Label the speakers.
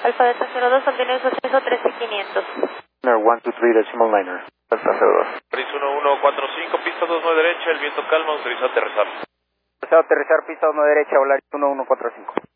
Speaker 1: Alfa Delta 02, continúe su acceso 13500.
Speaker 2: 123.9. Delta 02.
Speaker 3: Pris 1145, pista 29 derecha, el viento calma, autoriza aterrizar.
Speaker 2: Deseo aterrizar pista 1 derecha, Volaris 1145.